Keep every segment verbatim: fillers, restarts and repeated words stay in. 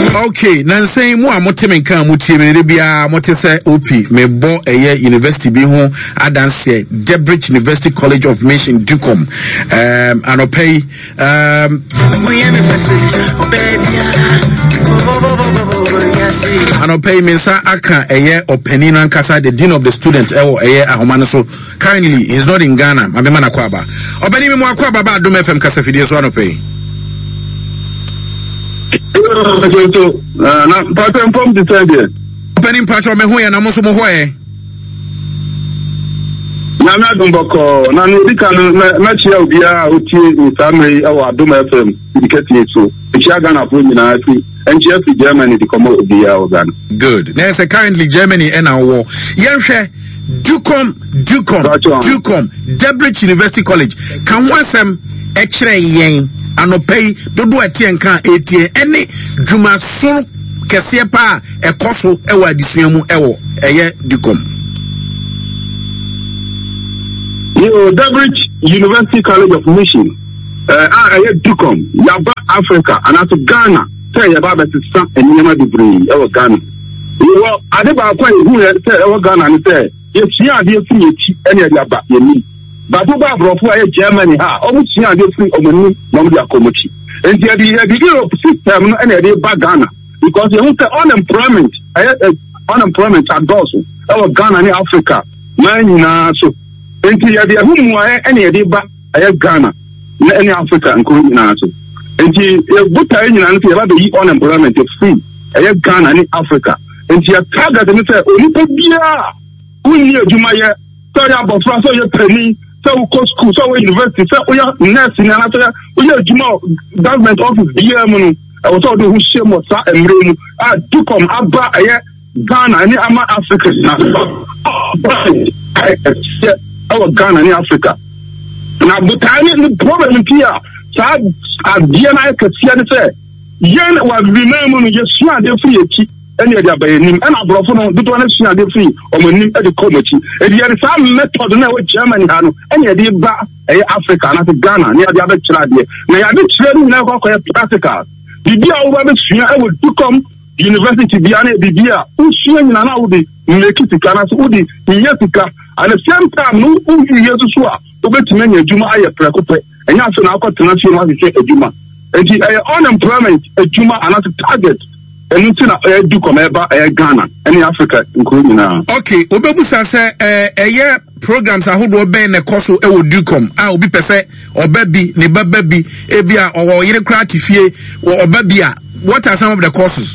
Okay, Nansay mo amotemen kan mutie me bia mote se O P me bo eye university bi ho adanse Debridge University College of Mission Ducom. Um anopay um anopay mensa aka eye openi nan kasa the dean of the students ewo eye ahoma so currently he is not in Ghana. Mabema na kwaba. Obeni me mo akwaba ba Adom F M kasa fidie so anopay. Uh, na pattern from the side. Opening patch me ho ya na mo so mo ho e. Na na dumboko na no dika no na chia obi a otie ni samre e wa Adom F M dikati so. Chia Ghana pro nyina afi. Enche fi Germany di komo obi a Ghana. Good. Now say currently Germany and our war. Yenhwe Ducom Ducom Ducom Debridge University College. Kan wasem e kire yen anopay dodo atie nkan etie ene dwuma so kese pa ekoso ewo adisua mu ewo eye Ducom. Yo, Debridge University College of Mission. Uh, ah, eye Ducom yaba Africa and at Ghana say yaba betisa enyema debri ewo Ghana. Yo, adeba kwa hu say ewo Ghana ni say ye tia ade fi echi ene yaba yemi. But who ba brofo aye Germany ha omu tia ade fi omani na mu dia komochi. And the the Europe system no ene dey ba Ghana because you say unemployment uh, unemployment adults our Ghana ni Africa man na so and the the who mu ene dey ba aye Ghana na ene Africa nko na so and the buta ene na say ba be unemployment free aye Ghana ni Africa and the target me say onipa bia unni adwuma ye so ya bofra so ye training so we go school, so we university, so we are nursing, and so we are government office. Dear Munu, I was told who shame was that and room. I do come about a Ghana and I'm African. Our Ghana and Africa. Now, but I need the problem here. So I dear I could see and say, Yen was remember just share the free. Any other by him and I brought on the one share the free or when at the committee. And there is some method now with Germany, any other back Africa, not Ghana, near the other child. May I be trading now practical. The dear over the sphere, I will become university beyond the beer, who's showing an Audi, make it to Canas, Udi, Yetica, at the same time, no years to swear to get many Juma Aya Precope, and also now got to national Juma. And the unemployment, a Juma, another target. Anything I do come about Ghana, any Africa, including now. Okay, Obebusa say a year programs are who will be in a course of Ducom. I will be per se or baby, ne baby, ebia or yere kratifie or babia. What are some of the courses?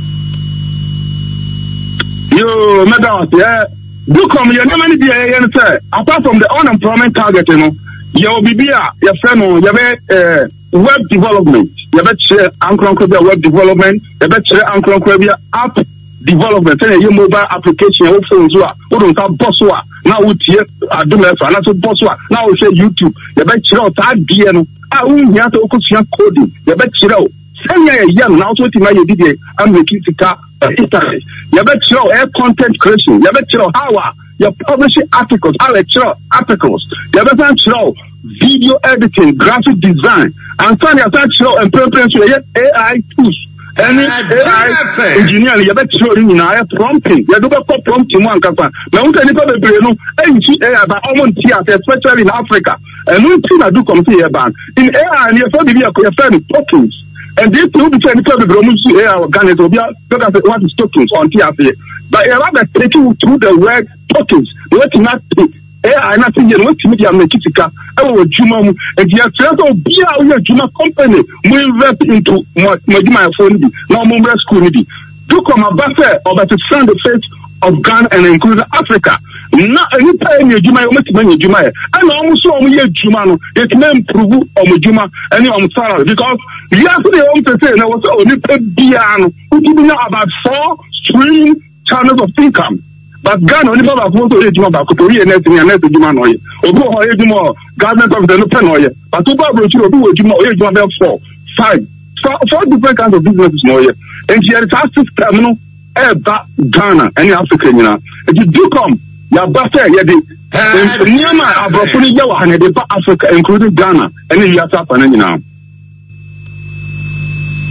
Yo, madam, yeah, Ducom, you know many say apart from the unemployment target, you know, you will be here, your friend, you have web development. You bet share Ankronkobia web development. You bet share Ankronkobia app development. Say your mobile application, your phones, who don't have bosswa. Now we hear Adom F M, not bosswa. Now we say YouTube. You bet share that D N. Ah, we have to focus on coding. You bet share. Send me a young now to my video. I'm making it car internet. You bet share air content creation. You bet share how you're publishing articles. I lecture articles. You bet share video editing, graphic design, and so you start show and preference A I tools. Any A I engineer, you bet show in our prompting. You do not prompting one capa. Now, we can never be no A I, but almost here, especially in Africa. And we see that do come here, ban in A I, and you're probably a friend tokens. And this will be trying to tell the Bromus A I organic to be look at what is tokens on T F A. But you're not taking you through the word tokens. What not Eh, I nothing you know to media make it I will Juma and the actual be our Juma company we invest into my phone now mobile school do come a buffer or better stand the face of Ghana and include Africa. Not any time you Juma you Juma and almost so we Juma it may improve on Juma and on salary because yesterday on to say there was only piano who did know about four stream channels of income. But Ghana only about photo ejuma ba ko tori anything and anything ejuma no ye. Obo ho ejuma government of the no pen no ye. But obo abrochi obi ejuma o ejuma be four, five, four, four different kinds of businesses no ye. And here the system no e ba Ghana any Africa nyina. If you do come, ya ba say ye dey. Nyama abrofo ni ye wa ha na dey ba Africa including Ghana any ya tapa na nyina.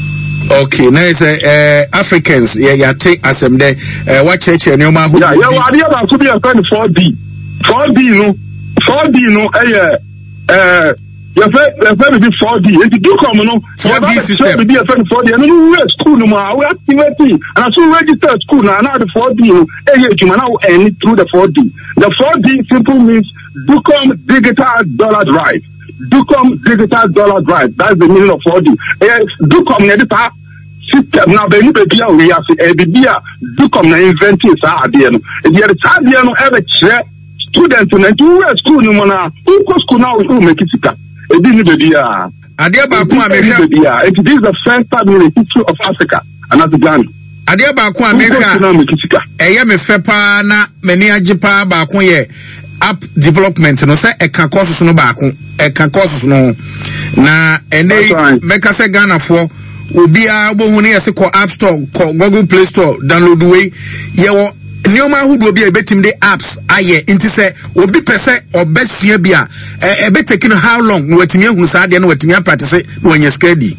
Okay, nice. Uh, Africans, yeah, yeah, take as them there. Uh, what church and your man? Yeah, yeah, what the other could be a friend four D. four D, no, four D, no, eh, uh, your friend, your friend will be four D. If you do come, no, four D system will be a friend four D. And you read school, no more. We activate, and I so register school now. Now the four D, no, eh, you man now end through the four D. The four D simple means Ducom Digital Dollar Drive. Ducom Digital Dollar Drive. That's the meaning of four D. Eh, Ducom Nedita. System now, baby, baby, we have a baby. Ducom na invented sa idea. If you are the idea, no, ever share students and two school, no more. Who go school now? Who make it? It didn't be a idea about America. It is the first time in the history of Africa, and that's Ghana. Idea about America. I am a fepa na many ajipa baako ye app development no say e kan course no baako e kan course no na ene make say Ghana for obia obohuni yese ko App Store ko Google Play Store download we ye wo nioma hudo bia betim de apps aye nti se obi pese obesua bia e be taking how long no watimi ehunu sa de no watimi practice no anya skadi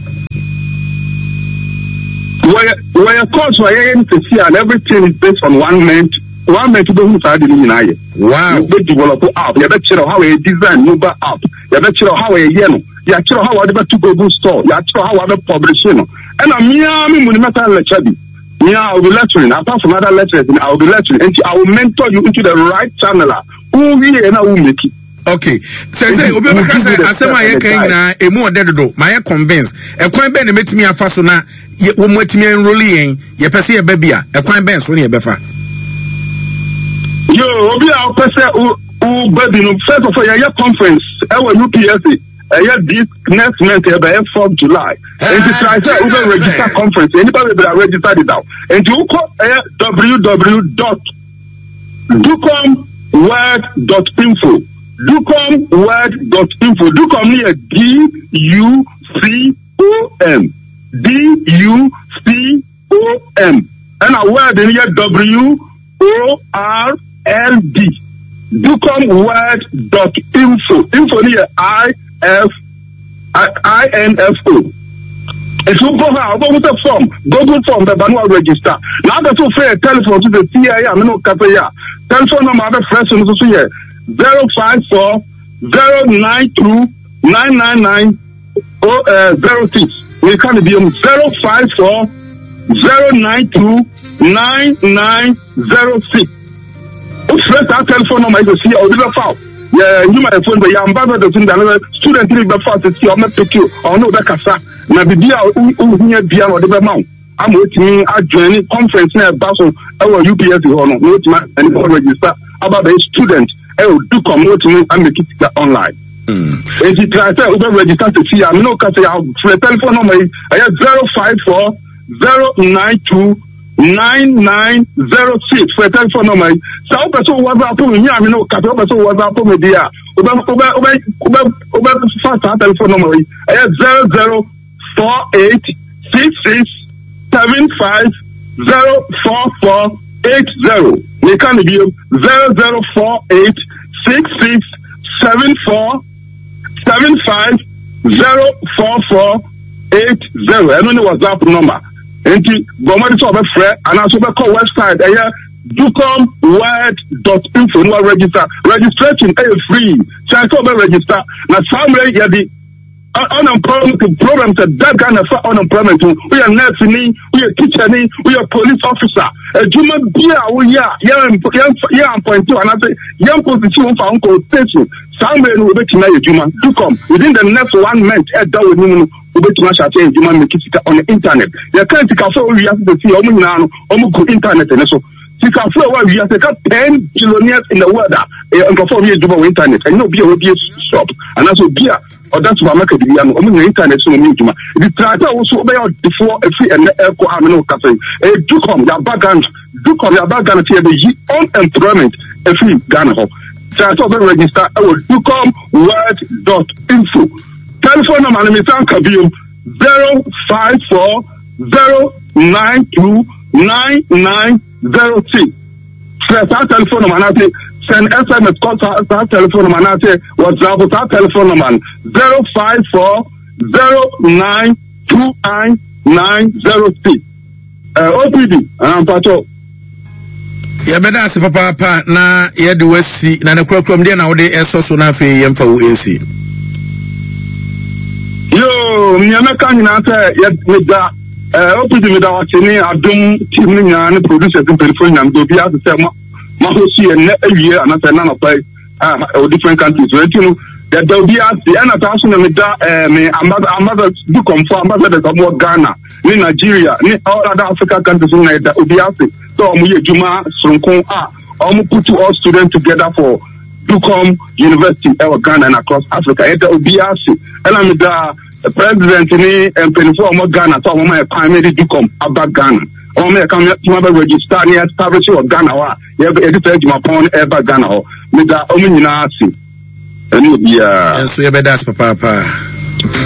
where where course where you to see and everything is based on one month one month to do sa de ni na ye wow we develop app you bet how we design mobile app you bet how we ye no ya kiro how we to Google Store ya kiro how we publish no and am me me monumental lecture bi me I will be lecturing apart from other lectures I will be lecturing and I will mentor you into the right channel who we and who make it. Okay, say say obi beka say asema ye kan nyina emu odedodo ma ye convince e kwan be na metimi afa so na wo mwatimi enroll yen ye pese ye ba bia e kwan ben so na ye befa yo obi a pese o o baby no first of all ye conference e wa U P S C uh, this next month uh, by fourth of July. Uh, and it's like uh, uh, register conference. Anybody will register it now. And you call uh, w w w dot ducom world dot info. ducom world dot info. Ducom near D U C O M. D U C O M. And a word in here W O R L D. ducom world dot info. Info near I F I N F O. If you go out, go with the form, Google form, the manual register. Now that's so fair telephone to the C I A, I mean, telephone number, other friends, here zero five four zero nine two nine nine nine zero six. We can be zero five four zero nine two nine nine zero six. First, our telephone number is a C I A or the file. Yeah, you might phone, but you're ambassador to the student in the first to see or not pick you or no that casa. Now, the deal who here be or the amount. I'm waiting at joining conference near Basel, our U P S or no, and register about the student. I will do come with me and make it online. If you try to register to see, I'm no case out for the telephone number. I have zero five four zero nine two nine nine zero six for a telephone number. So person was up to me, I mean no capital person was up to me there. Over over over over fast telephone number. I have zero zero four eight six six seven five zero four four eight zero. We can be zero zero four eight six six seven four seven five zero four four eight zero. I don't know what's that number. And the government is over free and also the call website here ducom world dot info. No register. Registration is free. So I come register. Now somewhere you the unemployment programs that kind of unemployment. We are nursing, we are teaching, we are police officer. A human being, we are young, young point two, and I say young position for uncle station. Somewhere we bet you human. Ducom within the next one month, at that we will bet you much human make it on the internet. You can't take a we have to see almost now, almost internet and so. You can feel why we have ten billionaires in the world and perform here on internet. And no beer will be a shop. And also beer or that's what I'm going to on the internet. So, the tractor also obey before a free and echo amino cafe. A Ducom, your background, Ducom, your background here, the unemployment, a free Ghana. Tractor register our Ducom world dot info. Telephone number, I'm going zero five four zero nine two nine nine zero six. Press our telephone number and I say send S M S call our telephone number and I say WhatsApp with our telephone number zero five four zero nine two nine nine zero six. Uh, O P D, I'm Pato. Yabeda se papa pa na yede wasi na ne kwakrom de na wode eso so na afi yemfa wo esi. Yo, mnyama kan na ata yeda eh O P D me da watini adum team ni nya ne producer tin perifon nya do bia se ma ma hosi e na awie anata na na pai ah different countries so you know there will be as the na ta so na me da eh me ambassador ambassador do confirm ambassador of Ghana ni Nigeria ni all other African countries na da obi ase so omo ye juma sonkon ah omo put all students together for Dukom University in Ghana and across Africa eta obi ase ela me da president ni empenifo omo Ghana so omo my primary Dukom about Ghana omo e come to register ni establish of Ghana wa ye edit juma pon ever Ghana ho me da omo nyina ase enu bia enso ye bedas papa papa